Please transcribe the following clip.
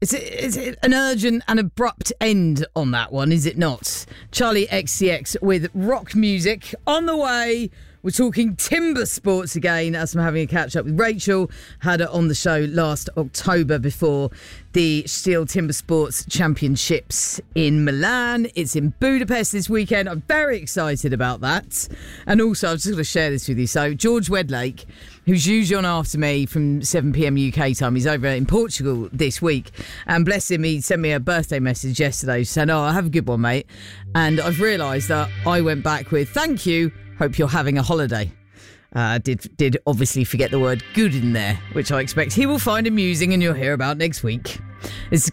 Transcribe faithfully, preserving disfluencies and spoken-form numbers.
It's, it's an urgent and abrupt end on that one, is it not? Charlie X C X with rock music on the way. We're talking timber sports again as I'm having a catch up with Rachel. Had her on the show last October before the Steel Timber Sports Championships in Milan. It's in Budapest this weekend. I'm very excited about that. And also, I've just got to share this with you. So, George Wedlake, who's usually on after me from seven p.m. U K time, he's over in Portugal this week. And bless him, he sent me a birthday message yesterday saying, oh, have a good one, mate. And I've realised that I went back with, thank you. Hope you're having a holiday. Uh, did did obviously forget the word good in there, which I expect he will find amusing and you'll hear about next week. It's